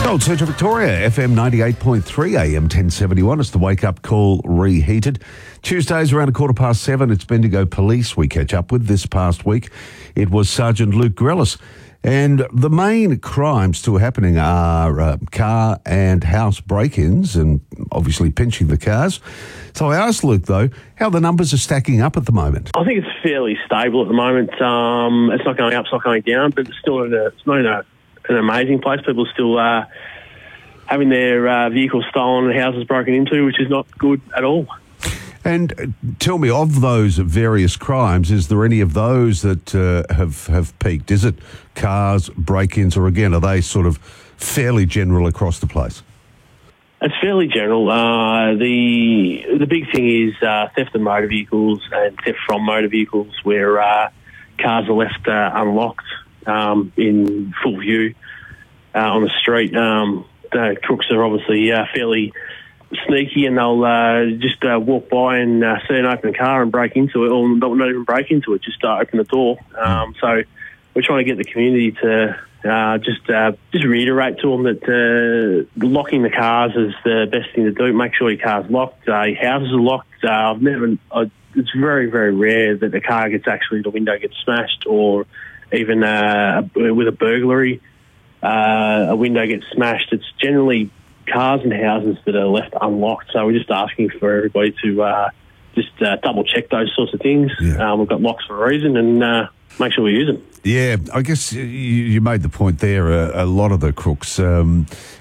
Gold Central Victoria, FM 98.3, AM 1071. It's the wake-up call reheated. Tuesdays around 7:15, it's Bendigo Police we catch up with. This past week, it was Sergeant Luke Grelis. And the main crimes still happening are car and house break-ins and obviously pinching the cars. So I asked Luke, though, how the numbers are stacking up at the moment. I think it's fairly stable at the moment. It's not going up, it's not going down, but it's still it's not in an amazing place. People are still having their vehicles stolen and houses broken into, which is not good at all. And tell me, of those various crimes, is there any of those that have peaked? Is it cars, break-ins, or again, are they sort of fairly general across the place? It's fairly general. The big thing is theft of motor vehicles and theft from motor vehicles, where cars are left unlocked in full view on the street. The crooks are obviously fairly sneaky, and they'll just walk by and see an open car and break into it, or not even break into it, just open the door. So we're trying to get the community to just reiterate to them that locking the cars is the best thing to do. Make sure your car's locked, your houses are locked. It's very, very rare that the window gets smashed, or even with a burglary, a window gets smashed. It's generally cars and houses that are left unlocked. So we're just asking for everybody to just double check those sorts of things. Yeah. We've got locks for a reason, and make sure we use them. Yeah, I guess you made the point there. A lot of the crooks